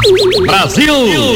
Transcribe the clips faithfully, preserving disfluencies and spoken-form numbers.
Brasil!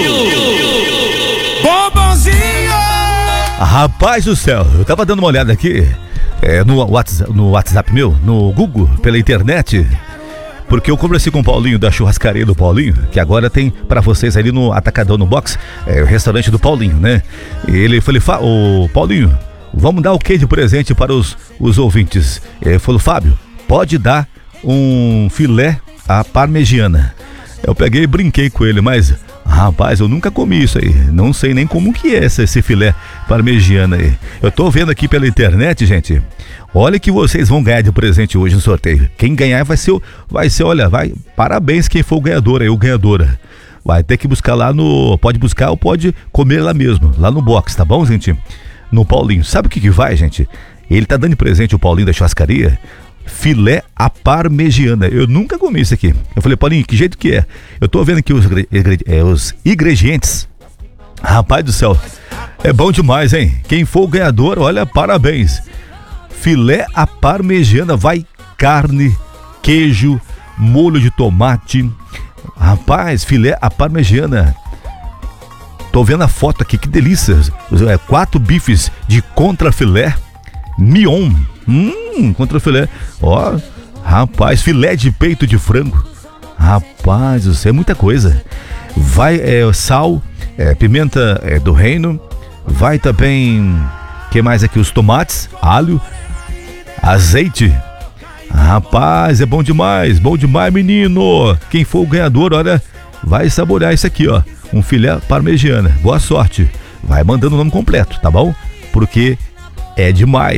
Bombonzinho! Rapaz do céu, eu tava dando uma olhada aqui é, no, WhatsApp, no WhatsApp meu, no Google, pela internet, porque eu conversei com o Paulinho da churrascaria do Paulinho, que agora tem pra vocês ali no Atacadão, no Box, é, o restaurante do Paulinho, né? E ele falou, ô Paulinho, vamos dar o que de presente para os, os ouvintes? Ele falou, Fábio, pode dar um filé à parmegiana. Eu peguei e brinquei com ele, mas rapaz, eu nunca comi isso aí. Não sei nem como que é esse, esse filé parmegiana aí. Eu tô vendo aqui pela internet, gente. Olha que vocês vão ganhar de presente hoje no sorteio. Quem ganhar vai ser, vai ser, olha, vai, parabéns quem for o ganhador aí, o ganhadora. Vai ter que buscar lá no, pode buscar ou pode comer lá mesmo, lá no box, tá bom, gente? No Paulinho. Sabe o que que vai, gente? Ele tá dando de presente o Paulinho da churrascaria filé à parmegiana. Eu nunca comi isso aqui. Eu falei, Paulinho, que jeito que é? Eu tô vendo aqui os, é, os ingredientes. Rapaz do céu, é bom demais, hein? Quem for o ganhador, olha, parabéns. Filé à parmegiana, vai carne, queijo, molho de tomate. Rapaz, filé à parmegiana. Tô vendo a foto aqui, que delícia. É, quatro bifes de contrafilé mignon. Hum, contrafilé. Ó, rapaz, filé de peito de frango. Rapaz, isso é muita coisa. Vai é, sal, é, pimenta é, do reino. Vai também, que mais aqui? Os tomates, alho, azeite. Rapaz, é bom demais, bom demais, menino. Quem for o ganhador, olha, vai saborear isso aqui, ó. Um filé parmegiana. Boa sorte. Vai mandando o nome completo, tá bom? Porque é demais.